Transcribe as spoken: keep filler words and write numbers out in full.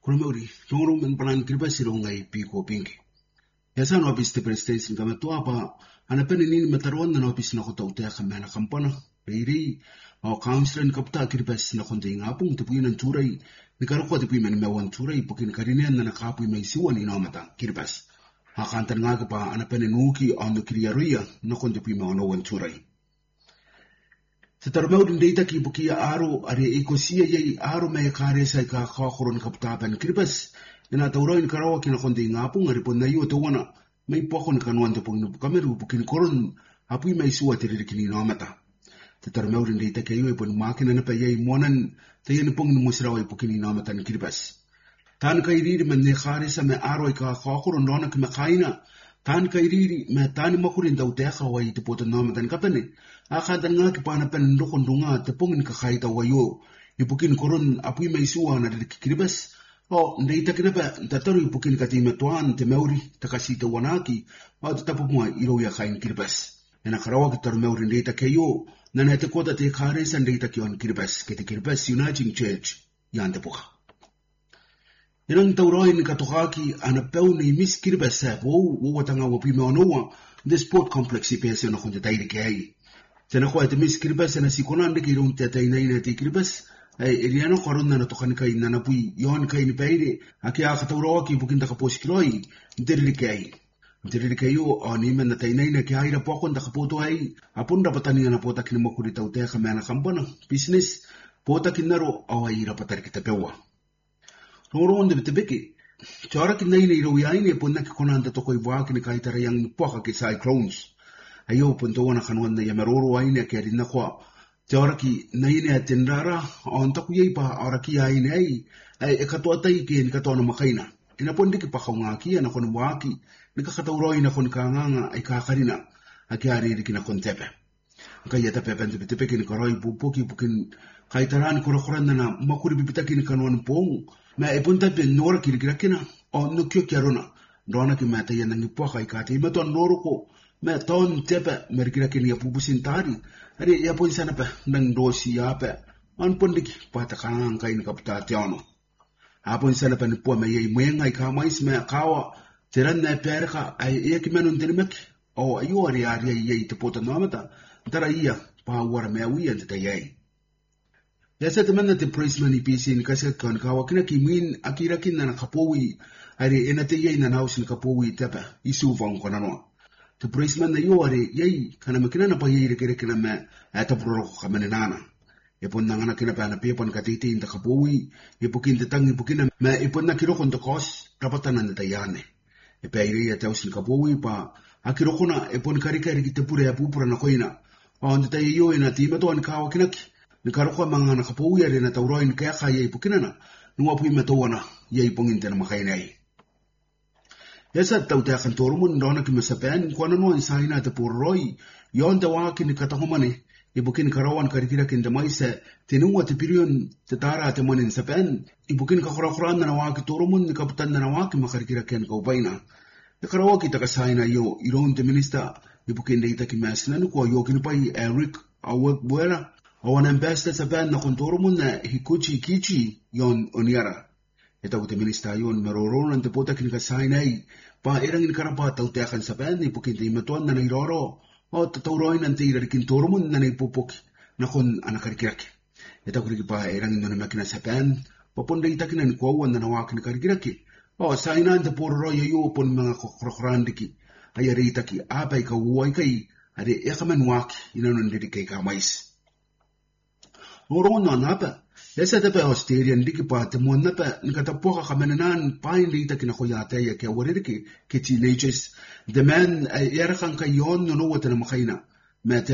Kuna meuri, tongoro men panan kiribas ngai piko pinki. Yasa no office the president kama to apa anapeni nini mataruan na office na kota utea kama na kampana. Reiri au councilor kapta kiribas na konte ngapung tepuin nan turai ni karukwa tepuin men mewan turai pukin karinian na nakapu mai siwan ina mata kiribas. Hakantan ngaga pa anapeni nuki on the kiriaria na konte tepuin mewan turai. Setarmau din data ki bukia aro are ekosia yai aro me kare sai ka khakhron kapta ban kiribas ina tauro in karawa kina konde ngapung ari pon nayo to wana mai pokon kanwan to pon kameru bukin koron apui mai suwa tiri kini no mata setarmau din data ke yo pon makina na pa yai monan tayen pong no musrawa bukin no mata kiribas tan kairi men ne kare sa me aro ka khakhron rona kma khaina tan kairi me tan makurin tau te khawai te potan no mata kapene aka dan nga ki pana pen ndokon dunga te pongin ka khaita wayo ipukin koron apui mai suwa na de kiribas o ndei takina pa tataru ipukin ka time tuan te meuri te kasi te wanaki o te tapu mua iro ya khain kiribas ena karawa ki taru meuri ndei takeyo na na te kota te khare sa ndei takion kiribas ke te kiribas Uniting Church yan te puka enang tauroin ka tohaki ana peu ni mis kiribas sa wo wo watanga wo pime onoa the sport complex ipese no konte tairi ke ai Tena kwa te mis kiribas na sikona ande ki ron te taina ina te kiribas ai eliano korona na tokani kai na napui yon kai ni peire aki a khatauro ki bukin ta kapos kroi nterli kai nterli kai o ani men na taina ina ki haira pokon ta kapoto ai apunda patani na pota ki mo kuri tau te khamana kampana business pota ki naro au ai ra patari ki te pewa ro onde te beki chora ki nei nei ro ya ine ponna ki kona anda to koi wa ki ni kai tara yang poka ki cyclones ayo punto wana kanwan na yamaroro aine ke rinna kwa teoraki na ine atendara on taku yei pa araki aine ai ai e katoa tai ke ni katoa na makaina ina pondi ki pa khaunga ki na kon waki ni ka khatauro ina kon kanganga ai ka kharina aki ari ri kina kon tepe ka yata pepe nte tepe ki ni koroi pupoki pukin kaitaran ko khoran na makuri bibita ki ni kanwan pong ma e punta pe nora ki ri kina o no kyo kyarona dona ki mata yana ni po kai ka te ma ton noro ko me ton tepe merkira kini ya pubusin tadi ari ya pun sana pa nang dosi ya pa an pun dik pata kang kain kapta tiano apun sana pa ni po me yei mwenga ka mais me kawa tiran na perka ai e ki menun dirmek o ayo ari ari yei te pota nomata tara ia pa war me wi ante te yei ya sa temanna te prisman ipc ni kasa kan kawa kina ki min akira kin na kapowi ari enate yei na nausin kapowi tepe isu vang konano te prisman na yo are yei kana makina na pa yei rekere kina me ata pro khamene nana e pon nangana kina pa na pe pon katiti inta kapowi e pokin te tangi pokina me e pon na kiro kon to kos rapatana na tayane e pe iri ya tausin kapowi pa akiro kona e pon karika ri te pure apu pura na koina on te tai yo ina ti meto an kawa kina ki ni karoko mangana kapowi are na tauroin ka ka yei pokina na nuwa pu meto wana yei pongin te na makaina ai Yasa tau te akan torumun ndona ki masapen kwana no insaina te porroi yon te waki ni katahomane ibukin karawan karitira kin damai se tinua te pirion te tara te manin sapen ibukin ka khora na waki torumun ni kaputan na waki makaritira ken ka ubaina te karawaki ta kasaina yo iron te minista ibukin de ita ki masna no ko yo kin pai Eric awak buera awan ambassador sapen na kontorumun na hikuchi kichi yon oniara Eta ute minista yon meroronan te pota kini kasainai pa erang in karapa tau te akan sapen ni pukin te imatuan na nairoro o tatauroin ante irarikin torumun na naipupoki na kon anakarikiraki. Eta kuriki pa erang in makina sapen paponda itakin na kuawan na nawakin karikiraki o sainan te pororo yayo pon mga kokrokrandiki ayari itaki apay ka uway kay ade ekaman waki inanon didikay ka mais. Oro na napa Yasa tepe Australian diki pa te mo napa nikatapoka kamenanan pain lita kina koyate ya ke waririki ke teenagers the man era kan kayon no no wata na makaina